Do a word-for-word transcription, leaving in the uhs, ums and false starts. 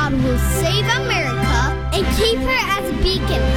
God will save America and keep her as a beacon